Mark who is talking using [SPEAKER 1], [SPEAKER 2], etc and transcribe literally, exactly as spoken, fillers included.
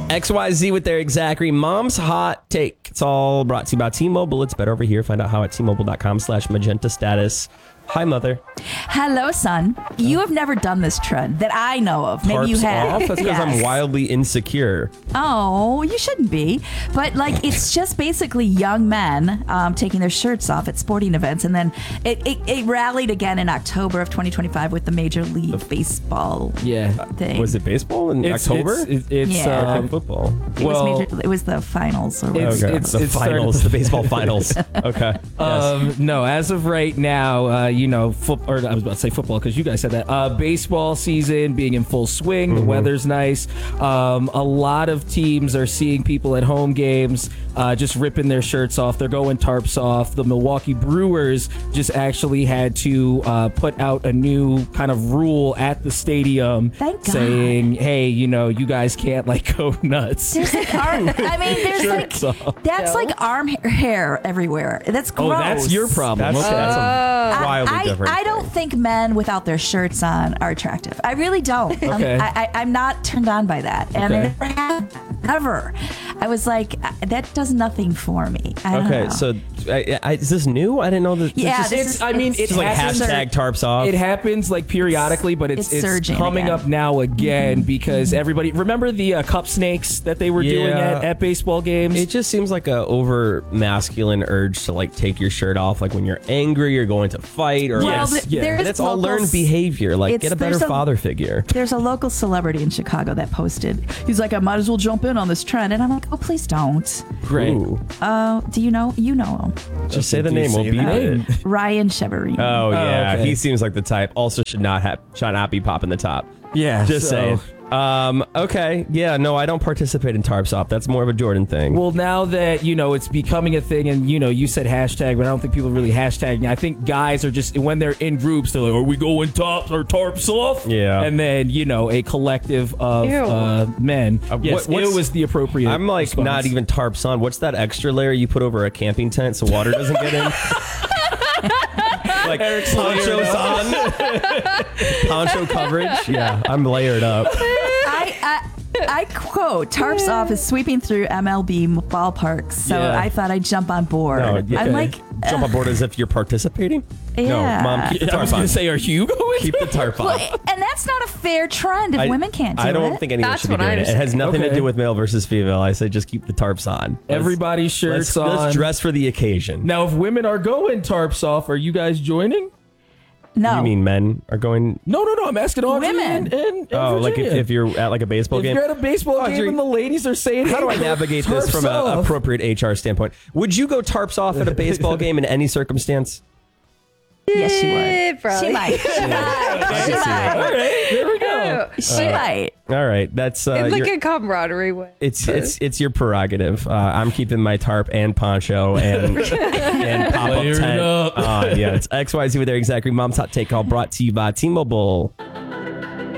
[SPEAKER 1] X Y Z with their exactly mom's hot take. It's all brought to you by T-Mobile. It's better over here. Find out how at T-Mobile.com slash magenta status. Hi, Mother.
[SPEAKER 2] Hello, son. You have never done this trend that I know of. Maybe
[SPEAKER 1] Tarps
[SPEAKER 2] you have.
[SPEAKER 1] off? That's because
[SPEAKER 2] Yes.
[SPEAKER 1] I'm wildly insecure.
[SPEAKER 2] Oh, you shouldn't be. But like, it's just basically young men um, taking their shirts off at sporting events, and then it, it, it rallied again in October of twenty twenty-five with the Major League Baseball
[SPEAKER 3] Yeah.
[SPEAKER 2] thing.
[SPEAKER 1] Was it baseball in
[SPEAKER 3] It's,
[SPEAKER 1] October?
[SPEAKER 3] It's, it's, it's
[SPEAKER 2] Yeah.
[SPEAKER 3] um,
[SPEAKER 1] football.
[SPEAKER 2] It
[SPEAKER 3] well,
[SPEAKER 2] was major, it was the finals. Or
[SPEAKER 3] It's-
[SPEAKER 2] whatever.
[SPEAKER 1] Okay. the
[SPEAKER 3] it's
[SPEAKER 1] finals,
[SPEAKER 3] started-
[SPEAKER 1] the baseball finals. Okay. Yes.
[SPEAKER 3] Um, no, as of right now, uh, you know, foot, or I was about to say football because you guys said that. Uh, baseball season being in full swing, the
[SPEAKER 1] Mhm.
[SPEAKER 3] weather's nice. Um, a lot of teams are seeing people at home games uh, just ripping their shirts off. They're going tarps off. The Milwaukee Brewers just actually had to uh, put out a new kind of rule at the stadium
[SPEAKER 2] Thank God.
[SPEAKER 3] saying, hey, you know, you guys can't like go nuts.
[SPEAKER 2] There's like arm, I mean, there's
[SPEAKER 3] Shirts
[SPEAKER 2] like
[SPEAKER 3] off.
[SPEAKER 2] that's like arm ha- hair everywhere. That's gross.
[SPEAKER 3] Oh, that's your problem.
[SPEAKER 1] That's,
[SPEAKER 3] Okay.
[SPEAKER 1] that's a
[SPEAKER 2] I-
[SPEAKER 1] wildly
[SPEAKER 2] I,
[SPEAKER 1] different.
[SPEAKER 2] I don't think men without their shirts on are attractive. I really don't. Um,
[SPEAKER 3] Okay.
[SPEAKER 2] I, I, I'm not turned on by that. And
[SPEAKER 3] Okay.
[SPEAKER 2] it never happened, ever. I was like, uh, that does nothing for me. I don't
[SPEAKER 1] Okay,
[SPEAKER 2] know.
[SPEAKER 1] so I, I, is this new? I didn't know that.
[SPEAKER 2] Yeah,
[SPEAKER 1] It's just,
[SPEAKER 2] this
[SPEAKER 3] It's,
[SPEAKER 2] is-
[SPEAKER 3] I mean,
[SPEAKER 2] it's
[SPEAKER 3] it's
[SPEAKER 1] just like
[SPEAKER 3] happens-
[SPEAKER 1] hashtag tarps off.
[SPEAKER 3] It happens like periodically, but it's
[SPEAKER 2] It's
[SPEAKER 3] it's,
[SPEAKER 2] surging
[SPEAKER 3] coming
[SPEAKER 2] again.
[SPEAKER 3] up now again because everybody remember the uh, cup snakes that they were doing
[SPEAKER 1] Yeah.
[SPEAKER 3] at, at baseball games.
[SPEAKER 1] It just seems like a over masculine urge to like take your shirt off, like when you're angry or going to fight, or
[SPEAKER 2] well,
[SPEAKER 3] Yes,
[SPEAKER 2] th-
[SPEAKER 3] yeah.
[SPEAKER 2] there's
[SPEAKER 1] and it's all
[SPEAKER 2] local
[SPEAKER 1] learned
[SPEAKER 2] s-
[SPEAKER 1] behavior. Like
[SPEAKER 2] it's-
[SPEAKER 1] get a better
[SPEAKER 2] there's a-
[SPEAKER 1] father figure.
[SPEAKER 2] There's a local celebrity in Chicago that posted. He's like, I might as well jump in on this trend, and I'm like, oh, please don't.
[SPEAKER 3] Great.
[SPEAKER 1] Ooh.
[SPEAKER 2] Uh, do you know? You know him,
[SPEAKER 1] Just say the
[SPEAKER 3] Do you
[SPEAKER 1] name. We'll
[SPEAKER 3] say
[SPEAKER 1] beat
[SPEAKER 3] the name?
[SPEAKER 1] it.
[SPEAKER 2] Ryan Cheverine.
[SPEAKER 1] Oh yeah,
[SPEAKER 3] okay.
[SPEAKER 1] he seems like the type. Also, should not have should not be popping the top.
[SPEAKER 3] Yeah,
[SPEAKER 1] Just
[SPEAKER 3] so-
[SPEAKER 1] saying. Um. Okay. Yeah. No, I don't participate in tarps off. That's more of a Jordan thing.
[SPEAKER 3] Well, now that you know it's becoming a thing, and you know you said hashtag, but I don't think people really hashtagging. I think guys are just when they're in groups, they're like, "Are we going tops or tarps off?"
[SPEAKER 1] Yeah.
[SPEAKER 3] and then you know a collective of
[SPEAKER 4] Ew.
[SPEAKER 3] uh, men.
[SPEAKER 1] Uh,
[SPEAKER 3] yes,
[SPEAKER 1] what- what's-
[SPEAKER 3] it was the appropriate.
[SPEAKER 1] I'm like
[SPEAKER 3] response.
[SPEAKER 1] not even tarps on. What's that extra layer you put over a camping tent so water doesn't get in? Like ponchos on, poncho coverage. Yeah, I'm layered up.
[SPEAKER 2] I, I I quote, tarps off is sweeping through M L B ballparks, so
[SPEAKER 3] Yeah.
[SPEAKER 2] I thought I'd jump on board.
[SPEAKER 1] No, yeah.
[SPEAKER 2] I'm like,
[SPEAKER 1] Jump on board as if you're participating.
[SPEAKER 2] Yeah.
[SPEAKER 1] No, mom, keep the
[SPEAKER 3] I
[SPEAKER 1] tarp
[SPEAKER 3] was going
[SPEAKER 1] on.
[SPEAKER 3] to say, are you going?
[SPEAKER 1] Keep the tarp on.
[SPEAKER 2] well, and that's not a fair trend if
[SPEAKER 1] I-
[SPEAKER 2] women can't do
[SPEAKER 1] I don't
[SPEAKER 2] it.
[SPEAKER 1] think anyone
[SPEAKER 4] That's
[SPEAKER 1] should be
[SPEAKER 4] what I
[SPEAKER 1] doing it. It has nothing to
[SPEAKER 3] Okay.
[SPEAKER 1] do with male versus female. I say just keep the tarps on. Let's-
[SPEAKER 3] Everybody's shirts
[SPEAKER 1] let's,
[SPEAKER 3] on.
[SPEAKER 1] Let's dress for the occasion.
[SPEAKER 3] Now, if women are going tarps off, are you guys joining?
[SPEAKER 2] no.
[SPEAKER 1] You mean men are going?
[SPEAKER 3] No, no, no. I'm asking Audrey
[SPEAKER 2] Women.
[SPEAKER 3] and, and, and
[SPEAKER 1] Oh, like if,
[SPEAKER 3] Virginia.
[SPEAKER 1] if you're at like a baseball
[SPEAKER 3] If
[SPEAKER 1] game.
[SPEAKER 3] you're at a baseball
[SPEAKER 1] Audrey,
[SPEAKER 3] game and the ladies are saying,
[SPEAKER 1] How do I
[SPEAKER 3] "Hey,
[SPEAKER 1] navigate this
[SPEAKER 3] tarps
[SPEAKER 1] from an
[SPEAKER 3] off."
[SPEAKER 1] appropriate H R standpoint? Would you go tarps off at a baseball game in any circumstance?
[SPEAKER 2] Yes, she would.
[SPEAKER 4] Eh, probably.
[SPEAKER 2] She might. She might.
[SPEAKER 1] I
[SPEAKER 2] She
[SPEAKER 1] can see that.
[SPEAKER 3] All
[SPEAKER 2] might.
[SPEAKER 3] right, there we go.
[SPEAKER 2] She might.
[SPEAKER 1] All right, that's uh,
[SPEAKER 4] It's like
[SPEAKER 1] your-
[SPEAKER 4] a camaraderie way.
[SPEAKER 1] it's it's it's your prerogative. Uh, I'm keeping my tarp and poncho and and pop up
[SPEAKER 3] Layered
[SPEAKER 1] tent.
[SPEAKER 3] up.
[SPEAKER 1] Uh, yeah, it's X Y Z with their exactly mom's hot take, all brought to you by T-Mobile.